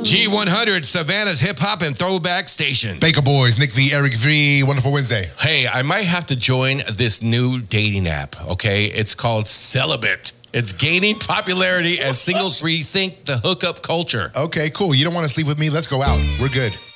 G100, Savannah's hip hop and throwback station. Baker Boys, Nick V, Eric V, Wonderful Wednesday. Hey, I might have to join this new dating app, okay? It's called Celibate. It's gaining popularity as singles rethink the hookup culture. Okay, cool. You don't want to sleep with me? Let's go out. We're good.